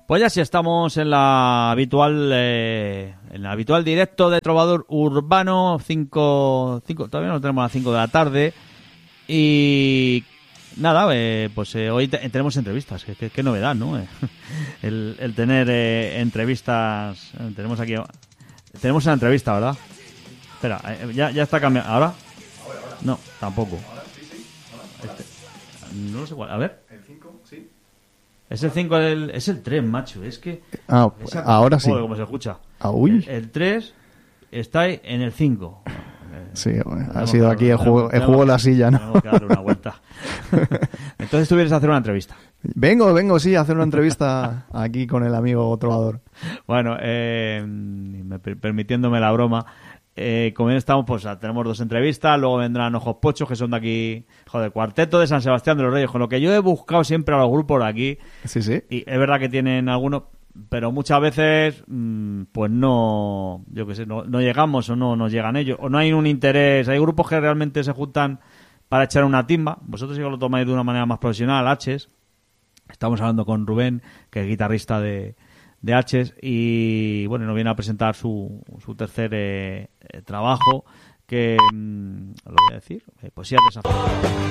Pues ya sí, estamos en en el habitual directo de Trovador Urbano, 5, todavía no tenemos a las 5 de la tarde. Y nada, hoy tenemos entrevistas, qué novedad, ¿no? El tener entrevistas. Tenemos una entrevista, ¿verdad? Espera, ya está cambiando. ¿Ahora? No, tampoco. No lo sé cuál. A ver. El 5, sí. Es el 5, es el 3, macho. Es que. Ahora sí. Joder, cómo se escucha. Uy. El 3 está en el 5. Sí, ha sido aquí el juego de la silla, ¿no? Tenemos que darle una vuelta. Entonces tú vienes a hacer una entrevista. Vengo, sí, a hacer una entrevista aquí con el amigo Trovador. Bueno, permitiéndome la broma, como bien estamos, pues tenemos 2 entrevistas, luego vendrán Ojos Pochos, que son de aquí, Cuarteto de San Sebastián de los Reyes, con lo que yo he buscado siempre a los grupos de aquí. Sí. Y es verdad que tienen algunos, pero muchas veces, pues no, yo qué sé, no llegamos o no nos llegan ellos, o no hay un interés. Hay grupos que realmente se juntan para echar una timba. Vosotros sí que lo tomáis de una manera más profesional, H's. Estamos hablando con Rubén, que es guitarrista de H's, y bueno, nos viene a presentar su tercer trabajo, que lo voy a decir, Poesías Desafiantes.